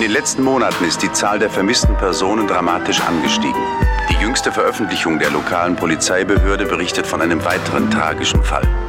den letzten Monaten ist die Zahl der vermissten Personen dramatisch angestiegen. Die jüngste Veröffentlichung der lokalen Polizeibehörde berichtet von einem weiteren tragischen Fall.